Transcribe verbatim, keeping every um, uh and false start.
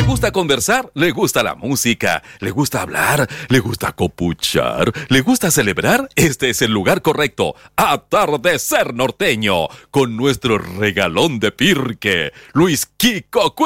¿Le gusta conversar? ¿Le gusta la música? ¿Le gusta hablar? ¿Le gusta copuchar? ¿Le gusta celebrar? Este es el lugar correcto. Atardecer Norteño, con nuestro regalón de Pirque, Luis Kiko